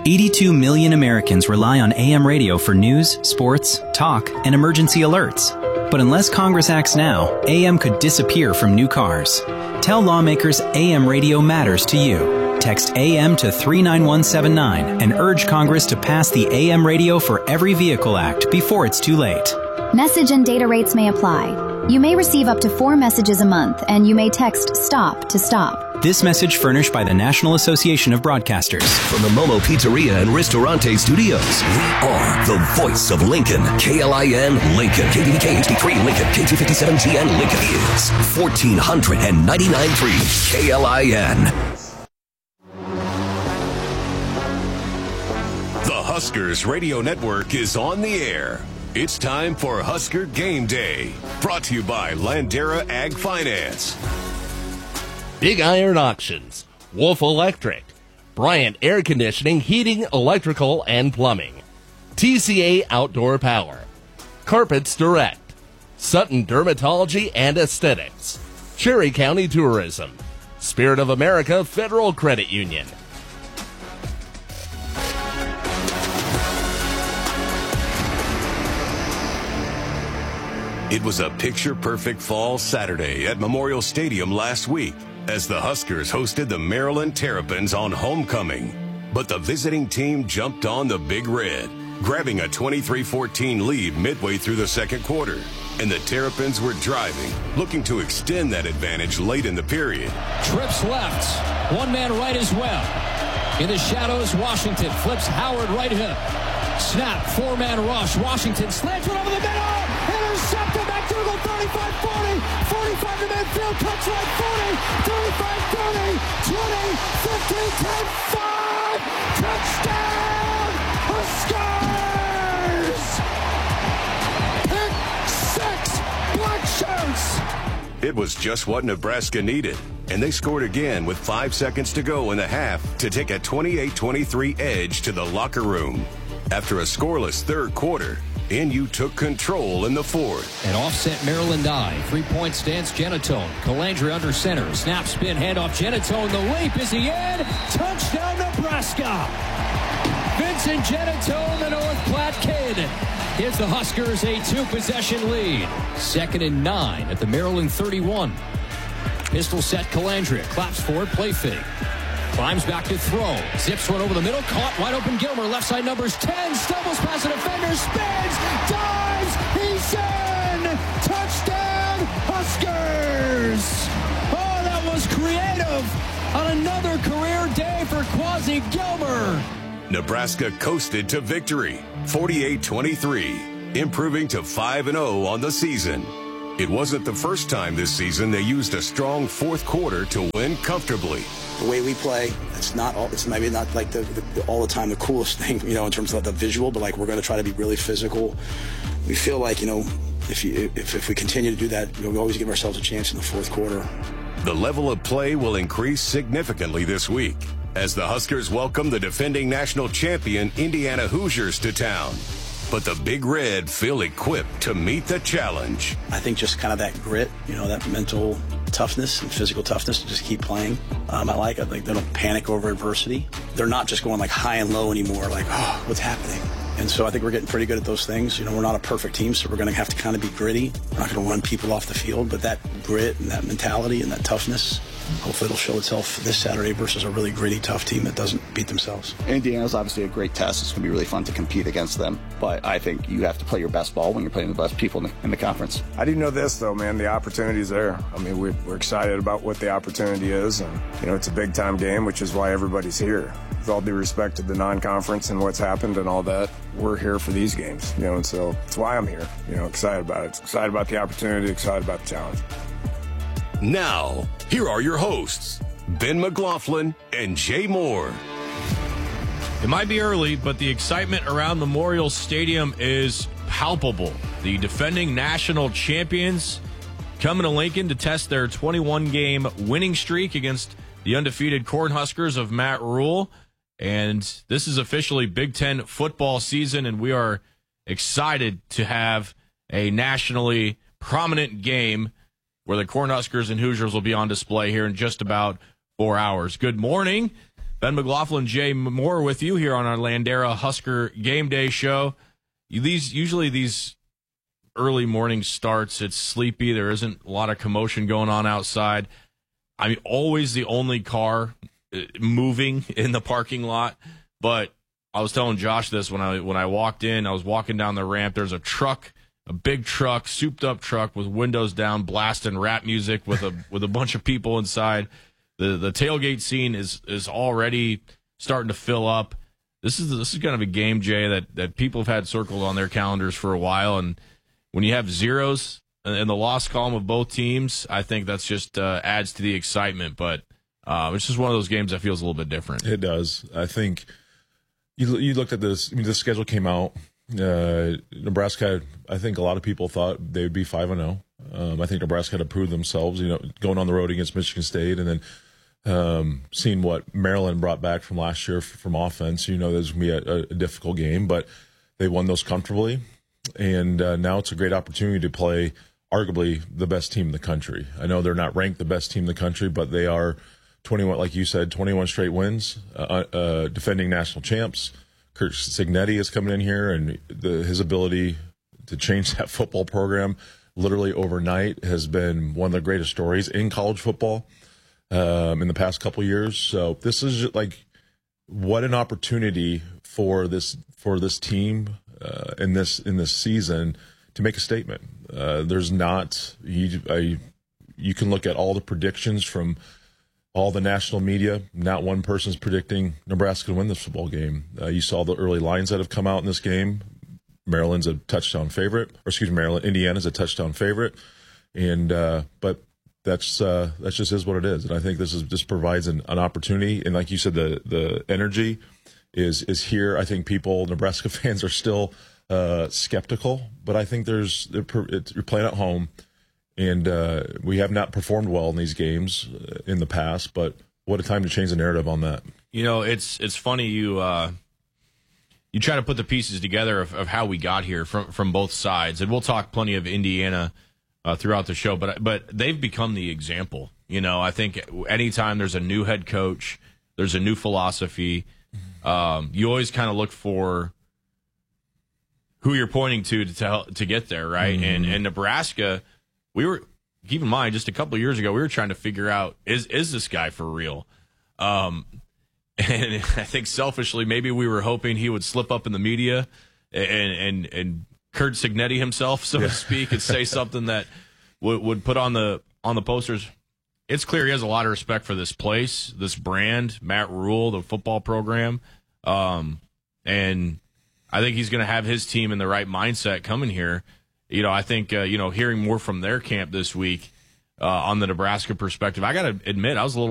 82 million Americans rely on AM radio for news, sports, talk, and emergency alerts. But unless Congress acts now, AM could disappear from new cars. Tell lawmakers AM radio matters to you. Text AM to 39179 and urge Congress to pass the AM Radio for Every Vehicle Act before it's too late. Message and data rates may apply. You may receive up to 4 messages a month, and you may text STOP to stop. This message furnished by the National Association of Broadcasters. From the Momo Pizzeria and Ristorante Studios, we are the voice of Lincoln. KLIN Lincoln. KDVK HD3 Lincoln. K257GN Lincoln is 1499.3 KLIN. The Huskers Radio Network is on the air. It's time for Husker Game Day. Brought to you by Landera Ag Finance. Big Iron Auctions, Wolf Electric, Bryant Air Conditioning, Heating, Electrical, and Plumbing, TCA Outdoor Power, Carpets Direct, Sutton Dermatology and Aesthetics, Cherry County Tourism, Spirit of America Federal Credit Union. It was a picture-perfect fall Saturday at Memorial Stadium last week as the Huskers hosted the Maryland Terrapins on homecoming. But the visiting team jumped on the Big Red, grabbing a 23-14 lead midway through the second quarter. And the Terrapins were driving, looking to extend that advantage late in the period. Trips left, one man right as well. In the shadows, Washington flips Howard right hip. Snap, 4-man rush. Washington slants one over the middle. Intercepted. McDougal, 35-40. 45 to midfield. Cuts right 40. 35, 30. 20, 15, 10, 5. Touchdown. Huskers. Pick 6. Black Shirts. It was just what Nebraska needed. And they scored again with 5 seconds to go in the half to take a 28-23 edge to the locker room. After a scoreless third quarter, NU took control in the fourth. An offset Maryland I. 3-point stance, Genatone. Calandre under center. Snap, spin, handoff, Genatone. The leap is the end. Touchdown, Nebraska. Vincent Genatone, the North Platte kid, gives the Huskers a 2-possession lead. 2nd and 9 at the Maryland 31. Pistol set, Calandre. Claps forward, play fake. Climbs back to throw. Zips one over the middle. Caught wide open Gilmer. Left side numbers 10. Stumbles past a defender. Spins. Dives. He's in. Touchdown Huskers. Oh, that was creative. On another career day for Quasi Gilmer. Nebraska coasted to victory. 48-23. Improving to 5-0 on the season. It wasn't the first time this season they used a strong fourth quarter to win comfortably. The way we play, it's maybe not like all the time the coolest thing, in terms of the visual, but like we're going to try to be really physical. We feel like, if we continue to do that, we always give ourselves a chance in the fourth quarter. The level of play will increase significantly this week as the Huskers welcome the defending national champion Indiana Hoosiers to town. But the Big Red feel equipped to meet the challenge. I think just kind of that grit, that mental toughness and physical toughness to just keep playing. I think they don't panic over adversity. They're not just going like high and low anymore, like, oh, what's happening? And so I think we're getting pretty good at those things. We're not a perfect team, so we're going to have to kind of be gritty. We're not going to run people off the field, but that grit and that mentality and that toughness, hopefully it'll show itself this Saturday versus a really gritty, tough team that doesn't beat themselves. Indiana's obviously a great test. It's going to be really fun to compete against them. But I think you have to play your best ball when you're playing the best people in the conference. I do know this, though, man. The opportunity's there. I mean, we're excited about what the opportunity is. And, it's a big-time game, which is why everybody's here. With all due respect to the non-conference and what's happened and all that, we're here for these games, and so that's why I'm here, excited about it. Excited about the opportunity, excited about the challenge. Now, here are your hosts, Ben McLaughlin and Jay Moore. It might be early, but the excitement around Memorial Stadium is palpable. The defending national champions coming to Lincoln to test their 21-game winning streak against the undefeated Cornhuskers of Matt Rhule. And this is officially Big Ten football season, and we are excited to have a nationally prominent game where the Cornhuskers and Hoosiers will be on display here in just about 4 hours. Good morning. Ben McLaughlin, Jay Moore with you here on our Landera Husker Game Day show. Usually these early morning starts, it's sleepy. There isn't a lot of commotion going on outside. I'm always the only car moving in the parking lot. But I was telling Josh this when I walked in. I was walking down the ramp. There's a truck, a big truck, souped up truck with windows down, blasting rap music with a bunch of people inside. The tailgate scene is already starting to fill up. This is kind of a game, Jay, that people have had circled on their calendars for a while. And when you have zeros in the loss column of both teams, I think that's just adds to the excitement. But it's just one of those games that feels a little bit different. It does. I think you looked at this. I mean, the schedule came out. Nebraska, I think a lot of people thought they would be 5-0. I think Nebraska had to prove themselves, going on the road against Michigan State, and then seeing what Maryland brought back from last year from offense. There's going to be a difficult game, but they won those comfortably. And now it's a great opportunity to play arguably the best team in the country. I know they're not ranked the best team in the country, but they are 21, like you said, 21 straight wins, defending national champs. Curt Cignetti is coming in here, and his ability to change that football program literally overnight has been one of the greatest stories in college football in the past couple years. So this is just like what an opportunity for this team in this season to make a statement. There's not you can look at all the predictions from all the national media. Not one person's predicting Nebraska to win this football game. You saw the early lines that have come out in this game. Maryland's a touchdown favorite, Indiana's a touchdown favorite, and but that's just is what it is. And I think this just provides an opportunity. And like you said, the energy is here. I think Nebraska fans are still skeptical, but I think you're playing at home, and we have not performed well in these games in the past. But what a time to change the narrative on that. It's funny you try to put the pieces together of how we got here from both sides, and we'll talk plenty of Indiana throughout the show, but they've become the example. I think anytime there's a new head coach, there's a new philosophy, you always kind of look for who you're pointing to get there, right? Mm-hmm. And Nebraska, keep in mind, just a couple of years ago, we were trying to figure out, is this guy for real? And I think selfishly, maybe we were hoping he would slip up in the media and Curt Cignetti himself, so to speak, and say something that would put on the posters. It's clear he has a lot of respect for this place, this brand, Matt Rhule, the football program, and I think he's going to have his team in the right mindset coming here. I think hearing more from their camp this week on the Nebraska perspective, I got to admit I was a little